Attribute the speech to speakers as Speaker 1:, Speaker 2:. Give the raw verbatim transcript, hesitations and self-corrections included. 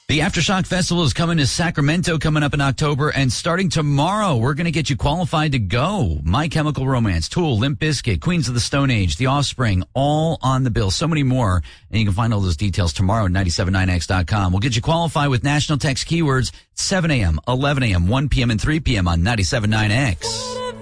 Speaker 1: The Aftershock Festival is coming to Sacramento coming up in October, and starting tomorrow, we're going to get you qualified to go. My Chemical Romance, Tool, Limp Bizkit, Queens of the Stone Age, The Offspring, all on the bill. So many more, and you can find all those details tomorrow at nine seven nine x dot com. We'll get you qualified with national text keywords seven a.m., eleven a.m., one p.m., and three p.m. on ninety-seven point nine X.